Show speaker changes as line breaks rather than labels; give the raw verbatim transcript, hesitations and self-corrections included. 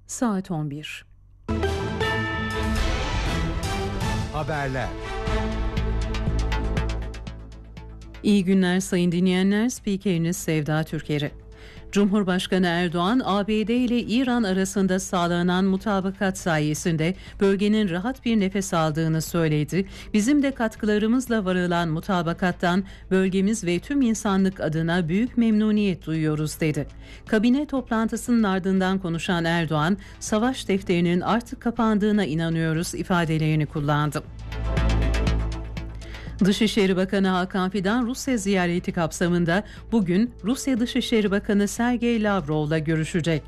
Saat on bir.
Haberler.
İyi günler sayın dinleyenler. Spikeriniz Sevda Türker'i. Cumhurbaşkanı Erdoğan, A B D ile İran arasında sağlanan mutabakat sayesinde bölgenin rahat bir nefes aldığını söyledi. Bizim de katkılarımızla varılan mutabakattan bölgemiz ve tüm insanlık adına büyük memnuniyet duyuyoruz dedi. Kabine toplantısının ardından konuşan Erdoğan, savaş defterinin artık kapandığına inanıyoruz ifadelerini kullandı. Dışişleri Bakanı Hakan Fidan Rusya ziyareti kapsamında bugün Rusya Dışişleri Bakanı Sergey Lavrov'la görüşecek.